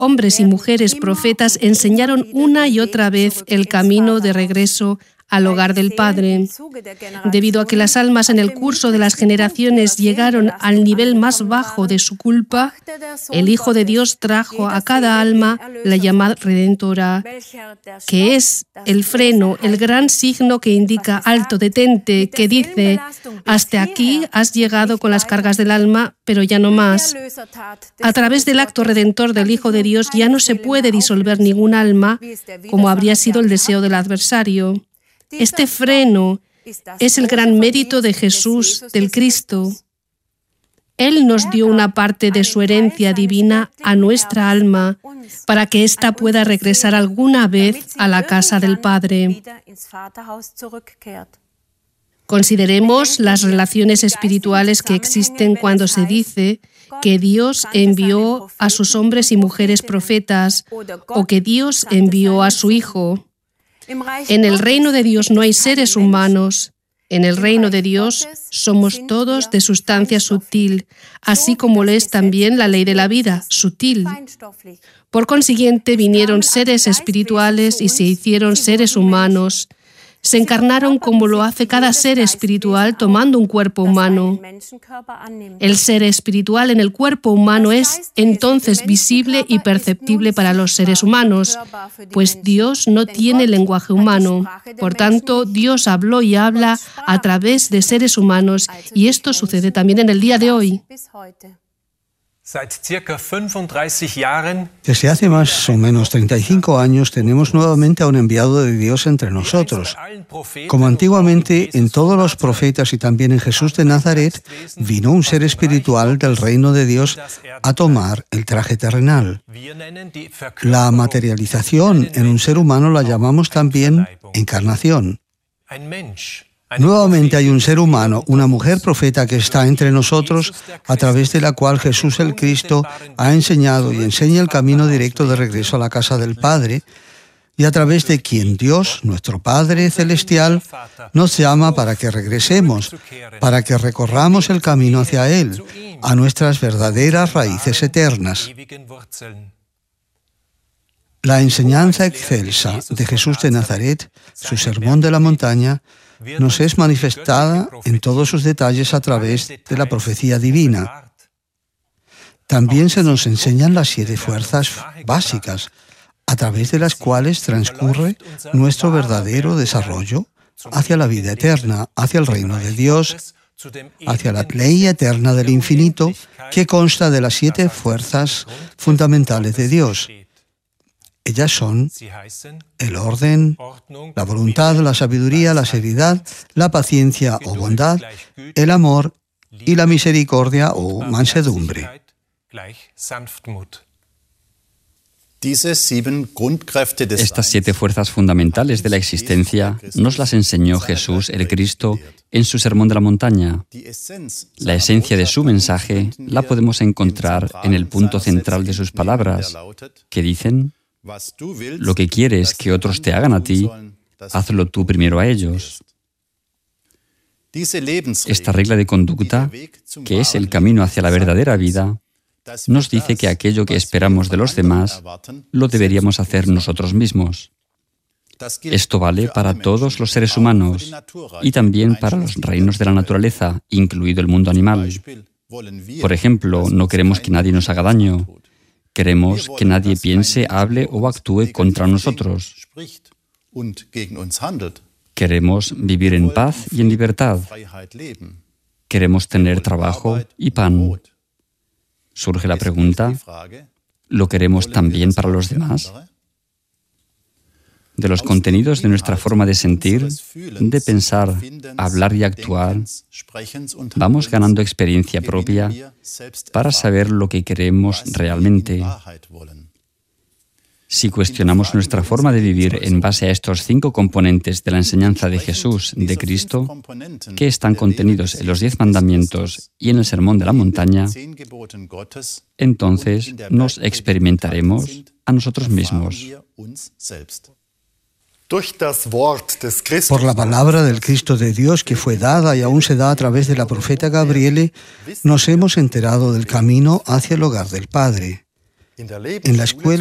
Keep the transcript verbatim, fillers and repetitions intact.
hombres y mujeres profetas enseñaron una y otra vez el camino de regreso al hogar del Padre. Debido a que las almas en el curso de las generaciones llegaron al nivel más bajo de su culpa, el Hijo de Dios trajo a cada alma la llamada redentora, que es el freno, el gran signo que indica alto, detente, que dice: hasta aquí has llegado con las cargas del alma, pero ya no más. A través del acto redentor del Hijo de Dios ya no se puede disolver ningún alma, como habría sido el deseo del adversario. Este freno es el gran mérito de Jesús, del Cristo. Él nos dio una parte de su herencia divina a nuestra alma para que ésta pueda regresar alguna vez a la casa del Padre. Consideremos las relaciones espirituales que existen cuando se dice que Dios envió a sus hombres y mujeres profetas o que Dios envió a su Hijo. En el reino de Dios no hay seres humanos. En el reino de Dios somos todos de sustancia sutil, así como lo es también la ley de la vida, sutil. Por consiguiente, vinieron seres espirituales y se hicieron seres humanos. Se encarnaron como lo hace cada ser espiritual tomando un cuerpo humano. El ser espiritual en el cuerpo humano es entonces visible y perceptible para los seres humanos, pues Dios no tiene lenguaje humano. Por tanto, Dios habló y habla a través de seres humanos, y esto sucede también en el día de hoy. Desde hace más o menos treinta y cinco años tenemos nuevamente a un enviado de Dios entre nosotros. Como antiguamente en todos los profetas y también en Jesús de Nazaret, vino un ser espiritual del reino de Dios a tomar el traje terrenal. La materialización en un ser humano la llamamos también encarnación. Nuevamente hay un ser humano, una mujer profeta que está entre nosotros, a través de la cual Jesús el Cristo ha enseñado y enseña el camino directo de regreso a la casa del Padre, y a través de quien Dios, nuestro Padre Celestial, nos llama para que regresemos, para que recorramos el camino hacia Él, a nuestras verdaderas raíces eternas. La enseñanza excelsa de Jesús de Nazaret, su sermón de la montaña, nos es manifestada en todos sus detalles a través de la profecía divina. También se nos enseñan las siete fuerzas básicas, a través de las cuales transcurre nuestro verdadero desarrollo hacia la vida eterna, hacia el reino de Dios, hacia la ley eterna del infinito, que consta de las siete fuerzas fundamentales de Dios. Ellas son el orden, la voluntad, la sabiduría, la seriedad, la paciencia o bondad, el amor y la misericordia o mansedumbre. Estas siete fuerzas fundamentales de la existencia nos las enseñó Jesús el Cristo en su Sermón de la Montaña. La esencia de su mensaje la podemos encontrar en el punto central de sus palabras, que dicen: lo que quieres que otros te hagan a ti, hazlo tú primero a ellos. Esta regla de conducta, que es el camino hacia la verdadera vida, nos dice que aquello que esperamos de los demás lo deberíamos hacer nosotros mismos. Esto vale para todos los seres humanos y también para los reinos de la naturaleza, incluido el mundo animal. Por ejemplo, no queremos que nadie nos haga daño. Queremos que nadie piense, hable o actúe contra nosotros. Queremos vivir en paz y en libertad. Queremos tener trabajo y pan. Surge la pregunta, ¿lo queremos también para los demás? De los contenidos de nuestra forma de sentir, de pensar, hablar y actuar, vamos ganando experiencia propia para saber lo que queremos realmente. Si cuestionamos nuestra forma de vivir en base a estos cinco componentes de la enseñanza de Jesús, de Cristo, que están contenidos en los diez mandamientos y en el Sermón de la Montaña, entonces nos experimentaremos a nosotros mismos. Por la palabra del Cristo de Dios que fue dada y aún se da a través de la profeta Gabriele, nos hemos enterado del camino hacia el hogar del Padre. En la escuela